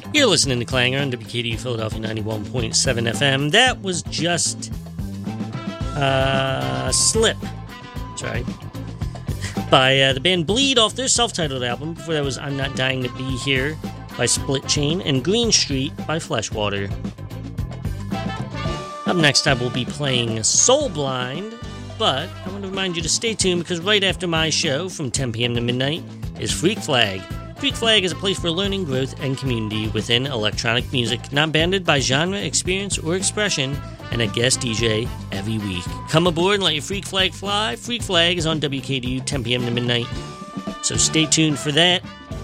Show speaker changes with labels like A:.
A: You're listening to Clanger on WKDU Philadelphia 91.7 FM. That was just Slip. That's right. By the band Bleed off their self-titled album. Before that was I'm Not Dying to Be Here by Split Chain and Green Street by Fleshwater. Up next, I will be playing Soul Blind, but I want to remind you to stay tuned because right after my show from 10 p.m. to midnight is Freak Flag. Freak Flag is a place for learning, growth, and community within electronic music, not banded by genre, experience, or expression, and a guest DJ every week. Come aboard and let your Freak Flag fly. Freak Flag is on WKDU 10 p.m. to midnight, so stay tuned for that.